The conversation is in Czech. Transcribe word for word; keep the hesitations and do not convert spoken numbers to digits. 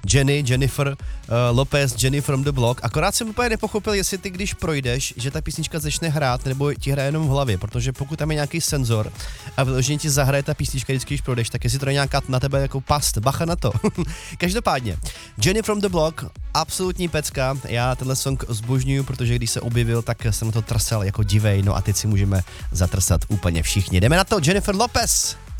Jenny, Jennifer uh, Lopez, Jenny from the Block. Akorát jsem úplně nepochopil, jestli ty, když projdeš, že ta písnička začne hrát, nebo ti hraje jenom v hlavě, protože pokud tam je nějaký senzor a vyloženě ti zahraje ta písnička, vždycky, když projdeš, tak jestli to je nějaká na tebe jako past, bacha na to. Každopádně, Jenny from the Block, absolutní pecka, já tenhle song zbožňuju, protože když se objevil, tak jsem na to trsal jako divej, no a teď si můžeme zatrsat úplně všichni. Jdeme na to, Jennifer Lopez!